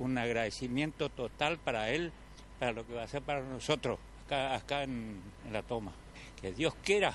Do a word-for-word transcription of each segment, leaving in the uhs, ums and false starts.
un agradecimiento total para él, para lo que va a hacer para nosotros, acá, acá en, en la toma. Que Dios quiera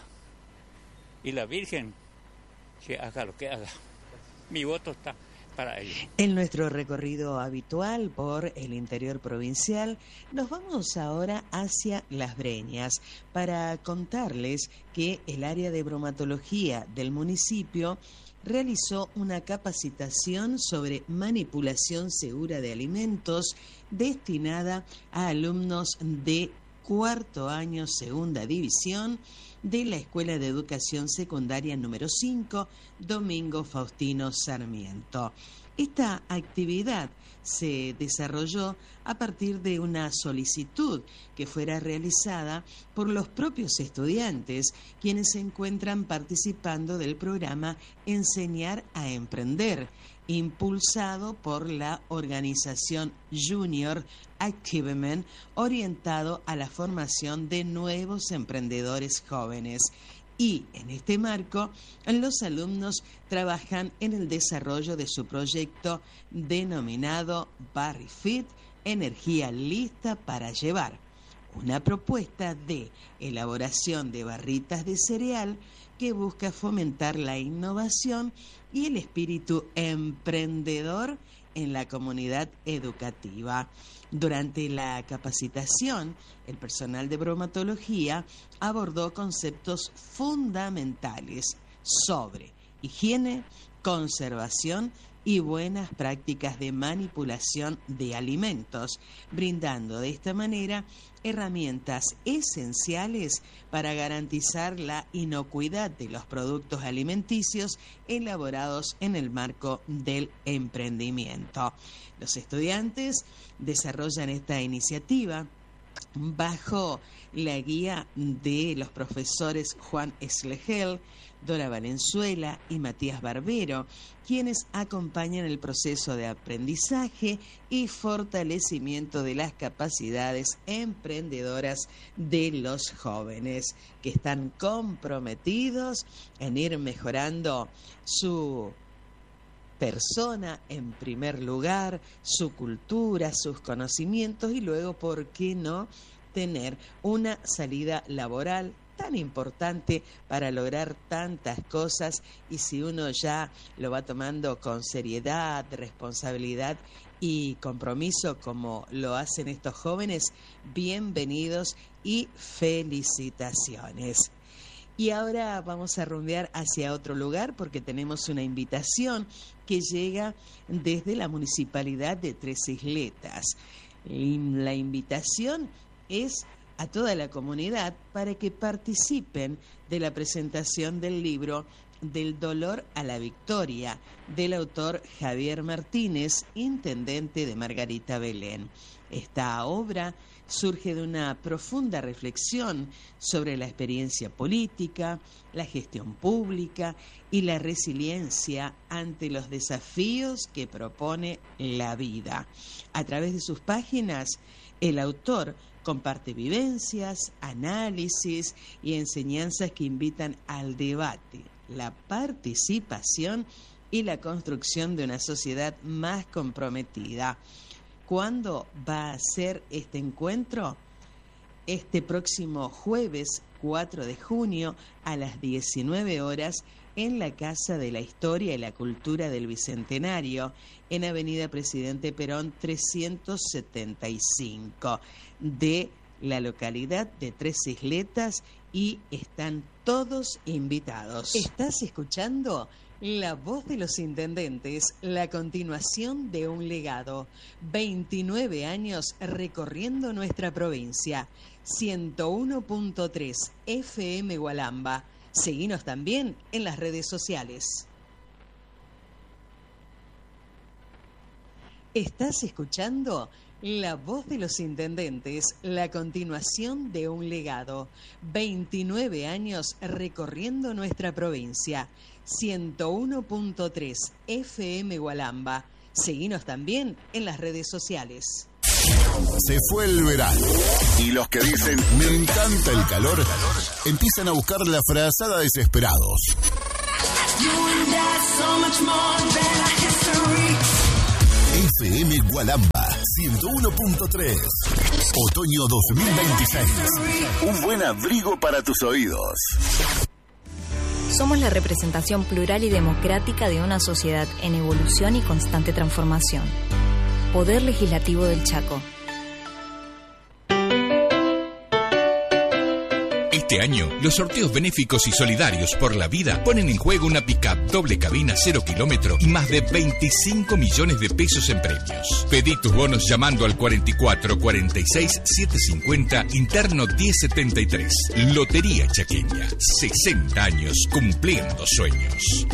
y la Virgen que haga lo que haga. Mi voto está para ellos. En nuestro recorrido habitual por el interior provincial, nos vamos ahora hacia Las Breñas para contarles que el área de bromatología del municipio realizó una capacitación sobre manipulación segura de alimentos destinada a alumnos de cuarto año, segunda división, de la Escuela de Educación Secundaria número cinco, Domingo Faustino Sarmiento. Esta actividad se desarrolló a partir de una solicitud que fuera realizada por los propios estudiantes, quienes se encuentran participando del programa Enseñar a Emprender, impulsado por la organización Junior Achievement, orientado a la formación de nuevos emprendedores jóvenes. Y en este marco, los alumnos trabajan en el desarrollo de su proyecto denominado Barry Fit, Energía Lista para Llevar, una propuesta de elaboración de barritas de cereal que busca fomentar la innovación y el espíritu emprendedor en la comunidad educativa. Durante la capacitación, el personal de bromatología abordó conceptos fundamentales sobre higiene, conservación y buenas prácticas de manipulación de alimentos, brindando de esta manera herramientas esenciales para garantizar la inocuidad de los productos alimenticios elaborados en el marco del emprendimiento. Los estudiantes desarrollan esta iniciativa bajo la guía de los profesores Juan Eslegel, Dora Valenzuela y Matías Barbero, quienes acompañan el proceso de aprendizaje y fortalecimiento de las capacidades emprendedoras de los jóvenes, que están comprometidos en ir mejorando su persona en primer lugar, su cultura, sus conocimientos y luego, ¿por qué no?, tener una salida laboral tan importante para lograr tantas cosas. Y si uno ya lo va tomando con seriedad, responsabilidad y compromiso como lo hacen estos jóvenes, bienvenidos y felicitaciones. Y ahora vamos a rumbear hacia otro lugar porque tenemos una invitación que llega desde la Municipalidad de Tres Isletas. Y la invitación es a toda la comunidad para que participen de la presentación del libro Del dolor a la victoria, del autor Javier Martínez, intendente de Margarita Belén. Esta obra surge de una profunda reflexión sobre la experiencia política, la gestión pública y la resiliencia ante los desafíos que propone la vida. A través de sus páginas, el autor comparte vivencias, análisis y enseñanzas que invitan al debate, la participación y la construcción de una sociedad más comprometida. ¿Cuándo va a ser este encuentro? Este próximo jueves cuatro de junio a las diecinueve horas en la Casa de la Historia y la Cultura del Bicentenario, en Avenida Presidente Perón trescientos setenta y cinco, de la localidad de Tres Isletas, y están todos invitados. ¿Estás escuchando? La voz de los intendentes, la continuación de un legado. veintinueve años recorriendo nuestra provincia. ciento uno punto tres F M Gualamba. Seguinos también en las redes sociales. ¿Estás escuchando? La voz de los intendentes, la continuación de un legado. veintinueve años recorriendo nuestra provincia. ciento uno punto tres F M Gualamba. Seguinos también en las redes sociales. Se fue el verano y los que dicen me encanta el calor empiezan a buscar la frazada desesperados. F M Gualamba ciento uno punto tres. Otoño dos mil veintiséis. Un buen abrigo para tus oídos. Somos la representación plural y democrática de una sociedad en evolución y constante transformación. Poder Legislativo del Chaco. Este año, los sorteos benéficos y solidarios por la vida ponen en juego una pick-up doble cabina cero kilómetro y más de veinticinco millones de pesos en premios. Pedí tus bonos llamando al cuarenta y cuatro, cuarenta y seis, setecientos cincuenta, interno diez setenta y tres. Lotería Chaqueña. sesenta años cumpliendo sueños.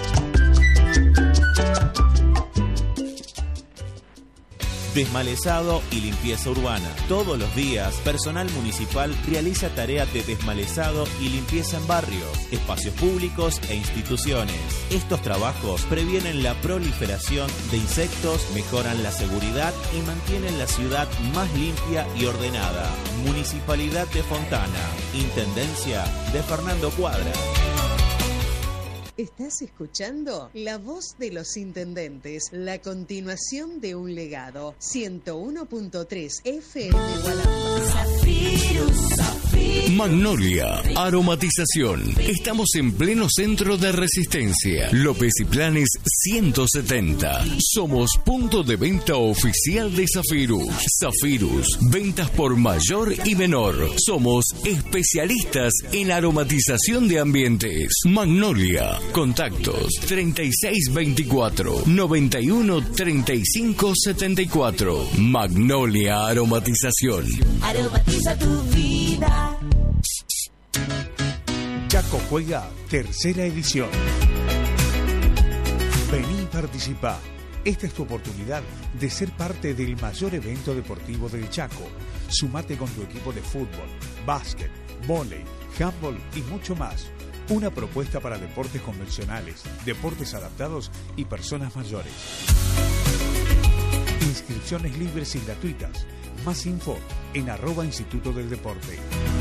Desmalezado y limpieza urbana. Todos los días, personal municipal realiza tareas de desmalezado y limpieza en barrios, espacios públicos e instituciones. Estos trabajos previenen la proliferación de insectos, mejoran la seguridad y mantienen la ciudad más limpia y ordenada. Municipalidad de Fontana. Intendencia de Fernando Cuadra. Estás escuchando La Voz de los Intendentes, la continuación de un legado. ciento uno punto tres F M Gualamba. Zafirus, Zafirus. Magnolia, aromatización. Estamos en pleno centro de Resistencia. López y Planes ciento setenta. Somos punto de venta oficial de Zafirus. Zafirus, ventas por mayor y menor. Somos especialistas en aromatización de ambientes. Magnolia. Contactos treinta y seis veinticuatro, noventa y uno treinta y cinco setenta y cuatro. Magnolia Aromatización. Aromatiza tu vida. Chaco Juega, tercera edición. Vení y participa. Esta es tu oportunidad de ser parte del mayor evento deportivo del Chaco. Sumate con tu equipo de fútbol, básquet, vóley, handball y mucho más. Una propuesta para deportes convencionales, deportes adaptados y personas mayores. Inscripciones libres y gratuitas. Más info en arroba Instituto del Deporte.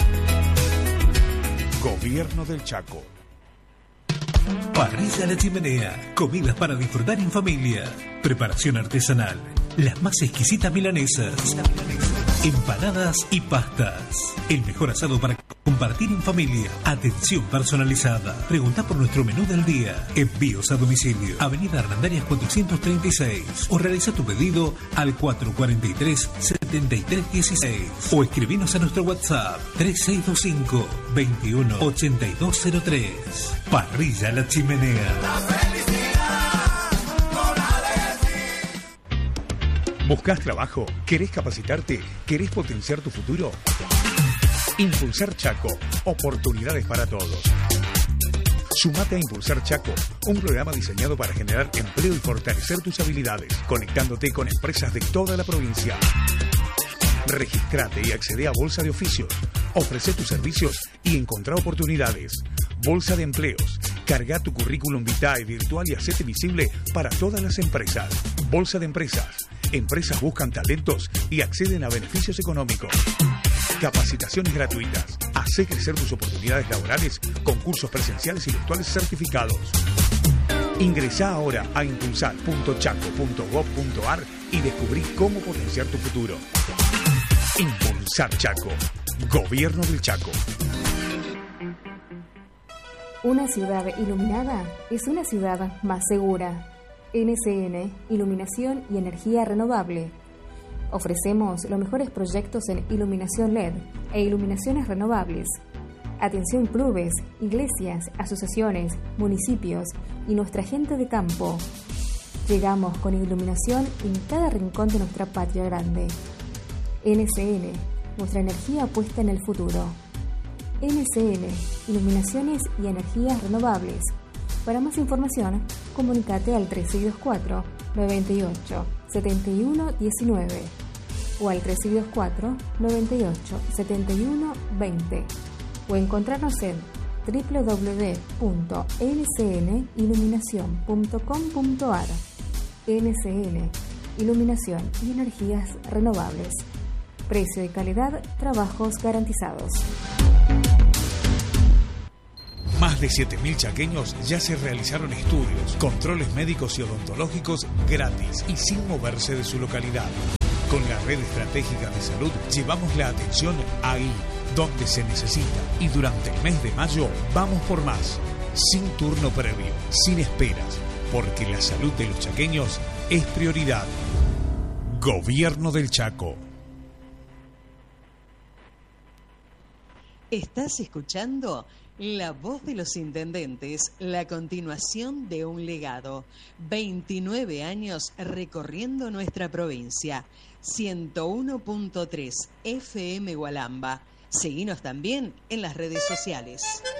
Gobierno del Chaco. Parrilla La Chimenea. Comidas para disfrutar en familia. Preparación artesanal. Las más exquisitas milanesas. Empanadas y pastas. El mejor asado para compartir en familia. Atención personalizada. Pregunta por nuestro menú del día. Envíos a domicilio. Avenida Hernandarias cuatrocientos treinta y seis. O realiza tu pedido al cuatro cuatro tres, setenta y tres dieciséis. O escribinos a nuestro WhatsApp tres seis dos cinco, veintiuno ochenta y dos cero tres. Parrilla La Chimenea. ¿Buscas trabajo? ¿Querés capacitarte? ¿Querés potenciar tu futuro? Impulsar Chaco. Oportunidades para todos. Sumate a Impulsar Chaco, un programa diseñado para generar empleo y fortalecer tus habilidades, conectándote con empresas de toda la provincia. Registrate y accede a Bolsa de Oficios. Ofrece tus servicios y encontrá oportunidades. Bolsa de Empleos. Carga tu currículum vitae virtual y hacete visible para todas las empresas. Bolsa de Empresas. Empresas buscan talentos y acceden a beneficios económicos. Capacitaciones gratuitas. Hacé crecer tus oportunidades laborales con cursos presenciales y virtuales certificados. Ingresá ahora a impulsar punto chaco punto gob punto ar y descubrí cómo potenciar tu futuro. Impulsar Chaco. Gobierno del Chaco. Una ciudad iluminada es una ciudad más segura. N S N, Iluminación y Energía Renovable. Ofrecemos los mejores proyectos en iluminación L E D e iluminaciones renovables. Atención clubes, iglesias, asociaciones, municipios y nuestra gente de campo. Llegamos con iluminación en cada rincón de nuestra patria grande. N S N, nuestra energía puesta en el futuro. N S N, Iluminaciones y Energías Renovables. Para más información, comunícate al tres seis dos cuatro, nueve ocho, siete uno uno nueve o al tres seis dos cuatro, nueve ocho, siete uno dos cero o encontrarnos en doble u doble u doble u punto n s n iluminación punto com punto ar. N S N, Iluminación y Energías Renovables. Precio y calidad, trabajos garantizados. Más más de siete mil chaqueños ya se realizaron estudios, controles médicos y odontológicos gratis y sin moverse de su localidad. Con la red estratégica de salud llevamos la atención ahí, donde se necesita. Y durante el mes de mayo vamos por más. Sin turno previo, sin esperas, porque la salud de los chaqueños es prioridad. Gobierno del Chaco. Estás escuchando La Voz de los Intendentes, la continuación de un legado. veintinueve años recorriendo nuestra provincia. ciento uno punto tres F M Gualamba. Seguinos también en las redes sociales.